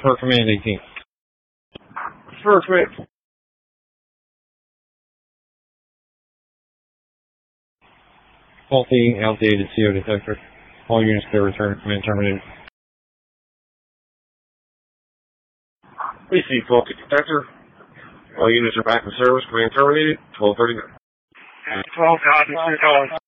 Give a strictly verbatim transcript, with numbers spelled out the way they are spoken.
for Command eighteen. For Command. Faulty, outdated C O detector. All units clear, return. Command terminated. We see faulty detector. All units are back in service. Command terminated. twelve thirty-nine. twelve, God,